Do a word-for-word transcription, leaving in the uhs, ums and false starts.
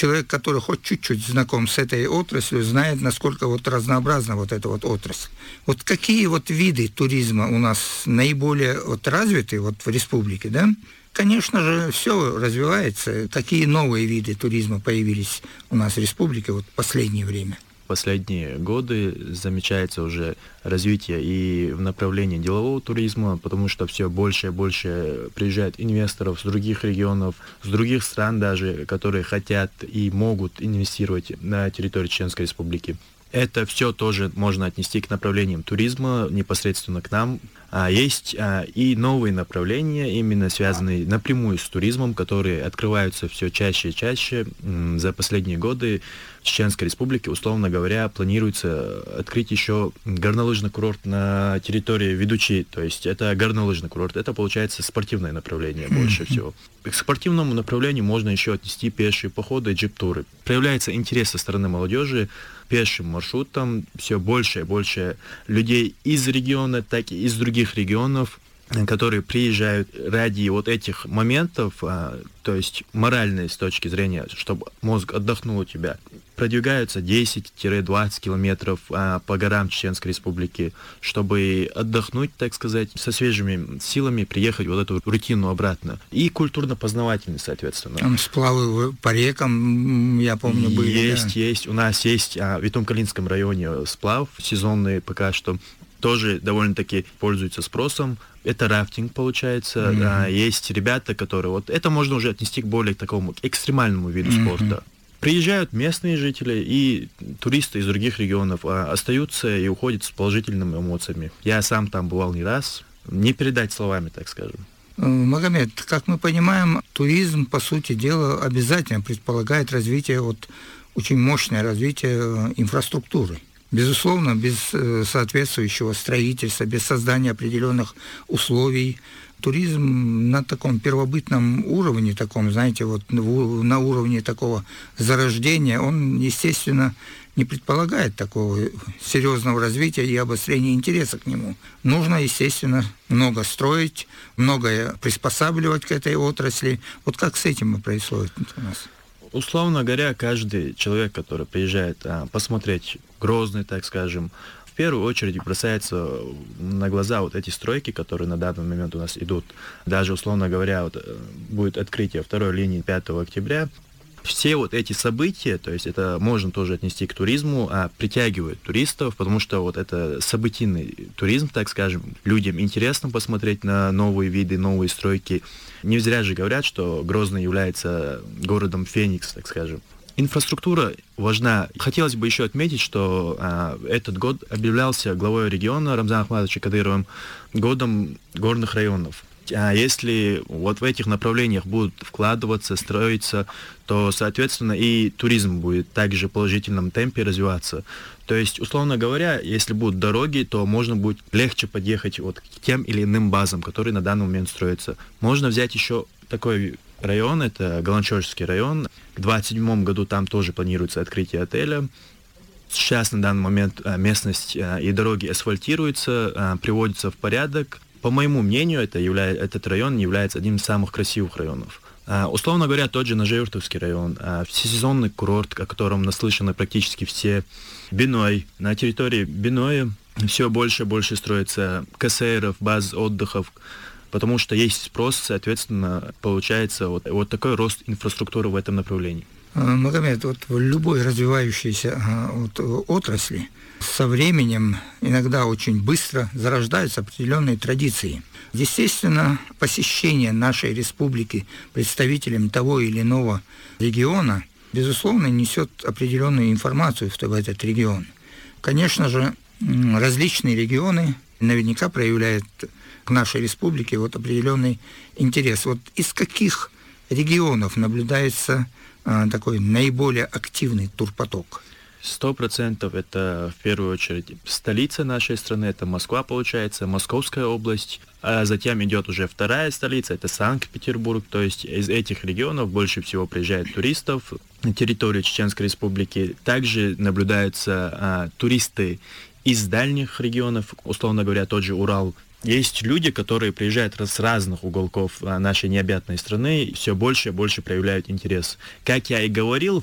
человек, который хоть чуть-чуть знаком с этой отраслью, знает, насколько вот разнообразна вот эта вот отрасль. Вот какие вот виды туризма у нас наиболее вот развиты вот в республике, да? Конечно же, все развивается. Какие новые виды туризма появились у нас в республике вот в последнее время? Последние годы замечается уже развитие и в направлении делового туризма, потому что все больше и больше приезжает инвесторов с других регионов, с других стран даже, которые хотят и могут инвестировать на территории Чеченской Республики. Это все тоже можно отнести к направлениям туризма, непосредственно к нам. А есть а, и новые направления, именно связанные напрямую с туризмом, которые открываются все чаще и чаще. М, за последние годы в Чеченской Республике, условно говоря, планируется открыть еще горнолыжный курорт на территории Ведучи. То есть это горнолыжный курорт, это получается спортивное направление больше всего. К спортивному направлению можно еще отнести пешие походы, джип-туры. Проявляется интерес со стороны молодежи пешим маршрутом, все больше и больше людей из региона, так и из других регионов, которые приезжают ради вот этих моментов, а, то есть моральные с точки зрения, чтобы мозг отдохнул у тебя, продвигаются десять-двадцать километров а, по горам Чеченской Республики, чтобы отдохнуть, так сказать, со свежими силами, приехать вот эту рутину обратно. И культурно-познавательный, соответственно. Там сплавы по рекам, я помню, были. Есть, да? есть. У нас есть а, в Итум-Калинском районе сплав сезонный пока что. Тоже довольно-таки пользуется спросом. Это рафтинг, получается. Mm-hmm. А, есть ребята, которые... Вот это можно уже отнести к более такому экстремальному виду mm-hmm. спорта. Приезжают местные жители и туристы из других регионов, а, остаются и уходят с положительными эмоциями. Я сам там бывал не раз. Не передать словами, так скажем. Магомед, как мы понимаем, туризм, по сути дела, обязательно предполагает развитие, вот, очень мощное развитие инфраструктуры. Безусловно, без соответствующего строительства, без создания определенных условий, туризм на таком первобытном уровне, таком, знаете, вот на уровне такого зарождения, он, естественно, не предполагает такого серьезного развития и обострения интереса к нему. Нужно, естественно, много строить, многое приспосабливать к этой отрасли. Вот как с этим и происходит у нас? Условно говоря, каждый человек, который приезжает а, посмотреть Грозный, так скажем, в первую очередь бросается на глаза вот эти стройки, которые на данный момент у нас идут. Даже, условно говоря, вот, будет открытие второй линии пятого октября. Все вот эти события, то есть это можно тоже отнести к туризму, а притягивают туристов, потому что вот это событийный туризм, так скажем, людям интересно посмотреть на новые виды, новые стройки. Не зря же говорят, что Грозный является городом Феникс, так скажем. Инфраструктура важна. Хотелось бы еще отметить, что а, этот год объявлялся главой региона Рамзаном Ахматовичем Кадыровым годом горных районов. А если вот в этих направлениях будут вкладываться, строиться, то, соответственно, и туризм будет также в положительном темпе развиваться. То есть, условно говоря, если будут дороги, то можно будет легче подъехать вот к тем или иным базам, которые на данный момент строятся. Можно взять еще такой район, это Галанчожский район. К двадцать седьмому году там тоже планируется открытие отеля. Сейчас на данный момент местность и дороги асфальтируются, приводятся в порядок. По моему мнению, это является, этот район является одним из самых красивых районов. А, условно говоря, тот же Нажеюртовский район, а, всесезонный курорт, о котором наслышаны практически все. Биной. На территории Биноя все больше и больше строится КСРов, баз отдыхов, потому что есть спрос, соответственно, получается вот, вот такой рост инфраструктуры в этом направлении. Магомед, вот в любой развивающейся вот, отрасли со временем иногда очень быстро зарождаются определенные традиции. Естественно, посещение нашей республики представителям того или иного региона, безусловно, несет определенную информацию в этот регион. Конечно же, различные регионы наверняка проявляют к нашей республике вот определенный интерес. Вот из каких регионов наблюдается такой наиболее активный турпоток? Сто процентов это в первую очередь столица нашей страны, это Москва, получается, Московская область, а затем идет уже вторая столица, это Санкт-Петербург, то есть из этих регионов больше всего приезжает туристов на территорию Чеченской Республики. Также наблюдаются а, туристы из дальних регионов, условно говоря, тот же Урал. Есть люди, которые приезжают с разных уголков нашей необъятной страны, и все больше и больше проявляют интерес. Как я и говорил,